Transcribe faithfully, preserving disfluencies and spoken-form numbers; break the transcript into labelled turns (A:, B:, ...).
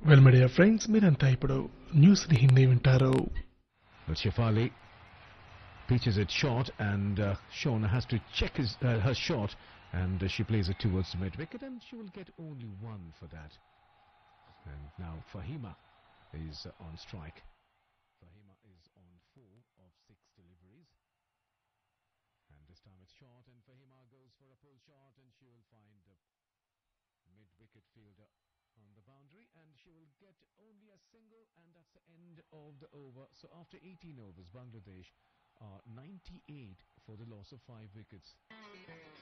A: Well my dear friends మీరంతా ఇప్పుడు news ని హిందీ వింటారు.
B: But Shefali pitches it short, and uh, Shona has to check his, uh, her shot, and uh, she plays it towards the mid wicket, and she will get only one for that. And now Fahima is uh, on strike. Fahima is on four of six deliveries, and this time it's short, and Fahima goes for a pull shot, and she will find the mid wicket fielder on the boundary, and she will get only a single, and that's the end of the over. So after eighteen overs, Bangladesh are ninety-eight for the loss of five wickets.